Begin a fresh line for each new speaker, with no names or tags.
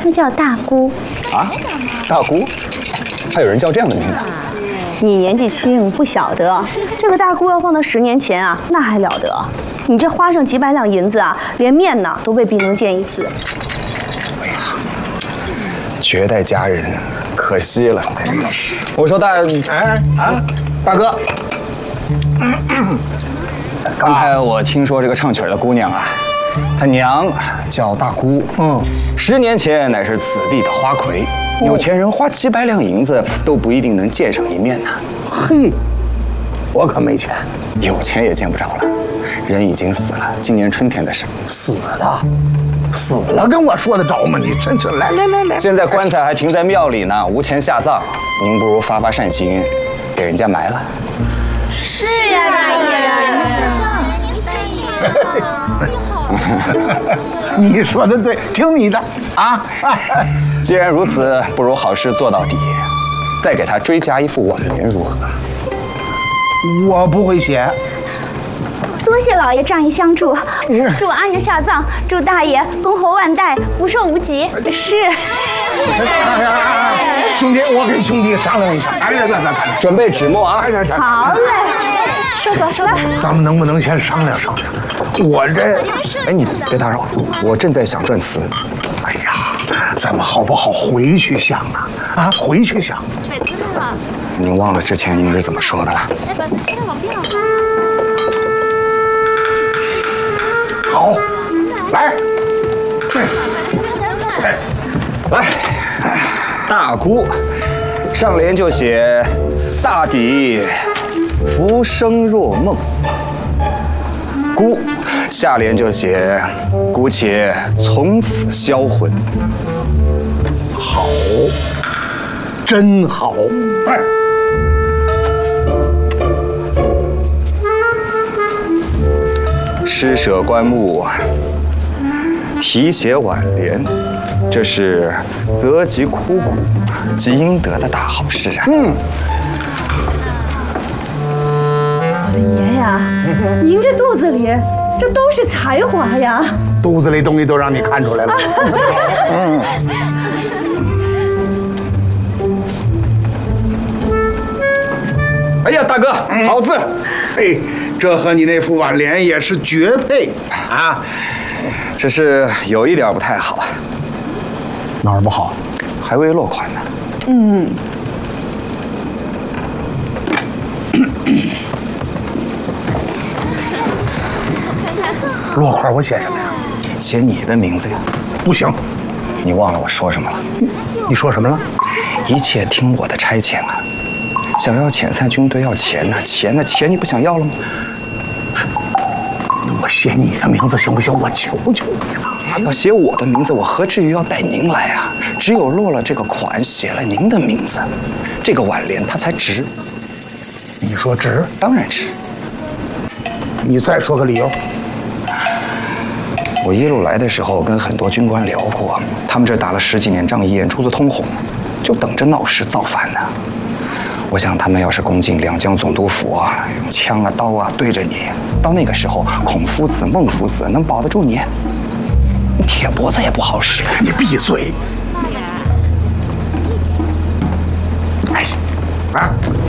那叫大姑。
啊，大姑，还有人叫这样的名字？
你年纪轻不晓得，这个大姑要放到10年前啊，那还了得？你这花上几百两银子啊，连面呢都未必能见一次。
哎呀，绝代佳人，可惜了。我说大哥，刚才我听说这个唱曲的姑娘啊，她娘叫大姑，10年前乃是此地的花魁，有钱人花几百两银子都不一定能见上一面呢。
嘿，我可没钱，
有钱也见不着了，人已经死了，今年春天的事。
死了，跟我说得着吗？你真是来，
现在棺材还停在庙里呢，无钱下葬，您不如发发善心，给人家埋了。
是呀，大爷。
你说的对，听你的啊！
既然如此，不如好事做到底，再给他追加一副挽联，如何？
我不会写。
多谢老爷仗义相助，祝阿爷下葬，祝大爷丰厚万代，福寿无极。是。
兄弟，我跟兄弟商量一下，咱
准备纸墨啊！
好嘞，收走。
咱们能不能先商量商量？我这，
哎，你别打扰，我正在想转词。
哎呀，咱们好不好回去想啊？啊，回去想。
您忘了之前您是怎么说的了？
好，来，
来，大姑，上联就写大抵浮生若梦，姑，下联就写姑且从此销魂。
好，真好，哎。
施舍棺木，题写挽联，这是泽及枯骨，积阴德的大好事啊！
我的爷呀，您这肚子里这都是才华呀！
肚子里东西都让你看出来了。
哎呀，大哥，好字！
嘿，这和你那副挽联也是绝配啊！
只是有一点不太好，
哪儿不好？
还未落款呢。
落款我写什么呀？
写你的名字呀。
不行，
你忘了我说什么了？
你说什么了？
一切听我的差遣啊！想要遣散军队要钱呢，钱你不想要了吗？
我写你的名字行不行？我求求你了！
要写我的名字，我何至于要带您来啊？只有落了这个款，写了您的名字，这个挽联它才值。
你说值？
当然值。
你再说个理由。
我一路来的时候跟很多军官聊过，他们这打了10几年仗，眼珠子通红，就等着闹事造反呢。我想他们要是攻进两江总督府啊，用枪啊刀啊对着你，到那个时候，孔夫子、孟夫子能保得住你？你铁脖子也不好使。
你闭嘴！哎，啊！